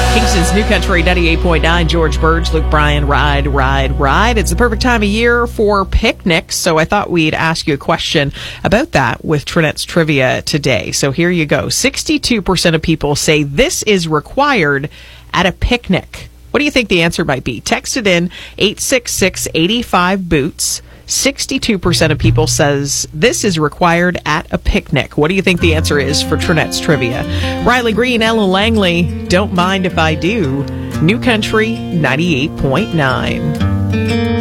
Kingston's New Country 98.9, George Burge, Luke Bryan, Ride. It's the perfect time of year for picnics, so I thought we'd ask you a question about that with Trinette's Trivia today. So here you go. 62% of people say this is required at a picnic. What do you think the answer might be? Text it in 866-85-BOOTS. 62% of people says this is required at a picnic. What do you think the answer is for Trinette's Trivia? Riley Green, Ella Langley, Don't Mind If I Do. New Country 98.9.